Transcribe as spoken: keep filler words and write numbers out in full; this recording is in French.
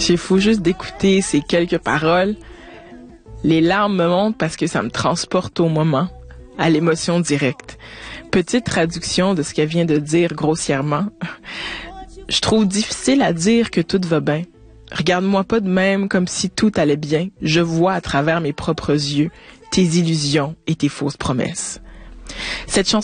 Il faut juste d'écouter ces quelques paroles. Les larmes me montent parce que ça me transporte au moment, à l'émotion directe. Petite traduction de ce qu'elle vient de dire grossièrement. Je trouve difficile à dire que tout va bien. Regarde-moi pas de même comme si tout allait bien. Je vois à travers mes propres yeux tes illusions et tes fausses promesses. Cette chanson